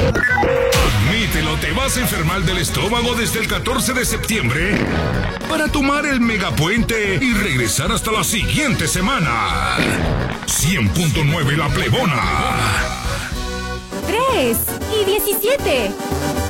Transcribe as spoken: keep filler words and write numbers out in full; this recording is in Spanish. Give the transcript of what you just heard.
Admítelo, te vas a enfermar del estómago desde el catorce de septiembre para tomar el megapuente y regresar hasta la siguiente semana. cien punto nueve La Plebona. tres y diecisiete.